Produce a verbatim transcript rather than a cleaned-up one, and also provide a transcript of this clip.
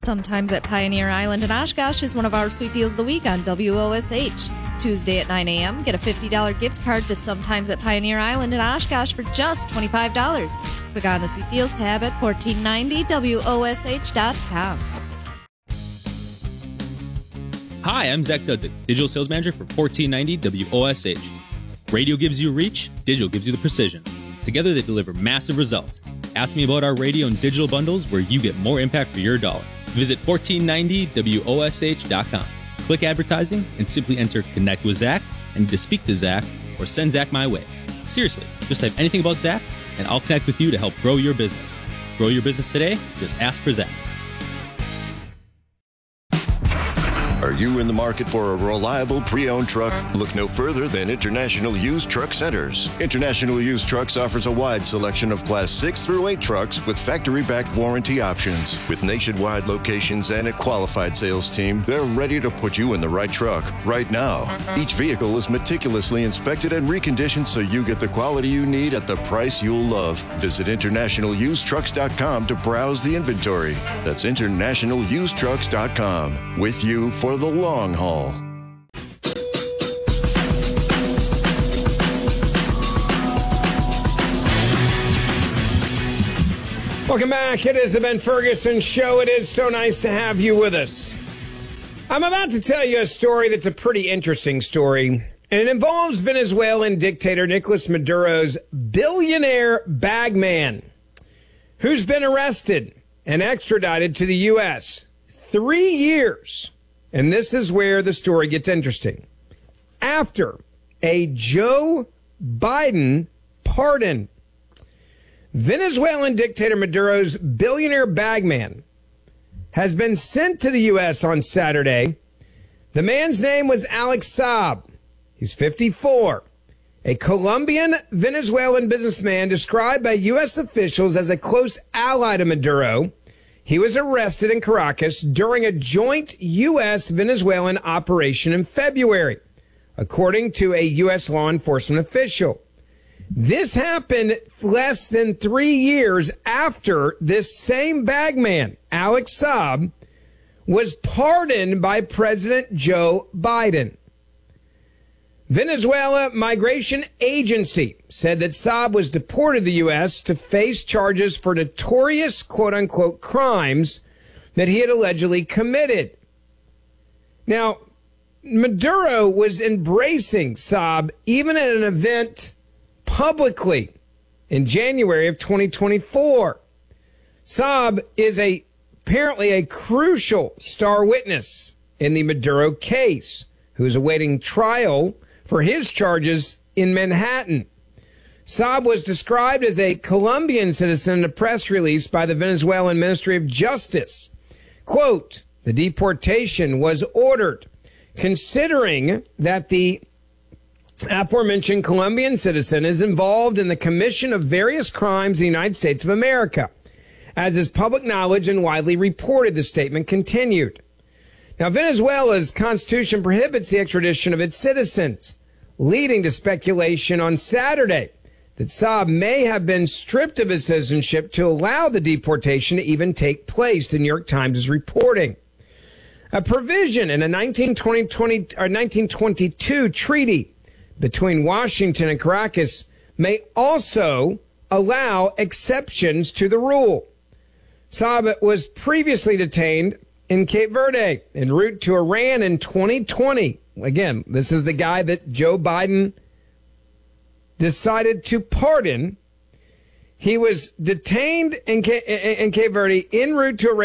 Sometimes at Pioneer Island in Oshkosh is one of our sweet deals of the week on W O S H. Tuesday at nine a.m., get a fifty dollars gift card to Sometimes at Pioneer Island in Oshkosh for just twenty-five dollars. Click on the Sweet Deals tab at fourteen ninety W O S H dot com. Hi, I'm Zach Dudzik, Digital Sales Manager for fourteen ninety W O S H. Radio gives you reach, digital gives you the precision. Together they deliver massive results. Ask me about our radio and digital bundles where you get more impact for your dollar. Visit fourteen ninety W O S H dot com. Click advertising and simply enter Connect with Zach and to speak to Zach or send Zach my way. Seriously, just type anything about Zach and I'll connect with you to help grow your business. Grow your business today? Just ask for Zach. Are you in the market for a reliable pre-owned truck? Look no further than International Used Truck Centers. International Used Trucks offers a wide selection of Class six through eight trucks with factory-backed warranty options. With nationwide locations and a qualified sales team, they're ready to put you in the right truck right now. Each vehicle is meticulously inspected and reconditioned so you get the quality you need at the price you'll love. Visit international used trucks dot com to browse the inventory. That's international used trucks dot com. With you for the long haul. Welcome back. It is the Ben Ferguson Show. It is so nice to have you with us. I'm about to tell you a story that's a pretty interesting story, and it involves Venezuelan dictator Nicolas Maduro's billionaire bagman, who's been arrested and extradited to the U S Three years. And this is where the story gets interesting. After a Joe Biden pardon, Venezuelan dictator Maduro's billionaire bagman has been sent to the U S on Saturday. The man's name was Alex Saab. He's fifty-four, a Colombian Venezuelan businessman described by U S officials as a close ally to Maduro. He was arrested in Caracas during a joint U S Venezuelan operation in February, according to a U S law enforcement official. This happened less than three years after this same bagman, Alex Saab, was pardoned by President Joe Biden. Venezuela Migration Agency said that Saab was deported to the U S to face charges for notorious quote-unquote crimes that he had allegedly committed. Now, Maduro was embracing Saab even at an event publicly in January of twenty twenty-four. Saab is a apparently a crucial star witness in the Maduro case, who is awaiting trial for his charges in Manhattan. Saab was described as a Colombian citizen in a press release by the Venezuelan Ministry of Justice. Quote, the deportation was ordered considering that the aforementioned Colombian citizen is involved in the commission of various crimes in the United States of America, as is public knowledge and widely reported, the statement continued. Now, Venezuela's constitution prohibits the extradition of its citizens, leading to speculation on Saturday that Saab may have been stripped of his citizenship to allow the deportation to even take place, the New York Times is reporting. A provision in a nineteen twenty-two treaty between Washington and Caracas may also allow exceptions to the rule. Saab was previously detained in Cape Verde en route to Iran in twenty twenty. Again, this is the guy that Joe Biden decided to pardon. He was detained in, in Cape Verde en route to Iran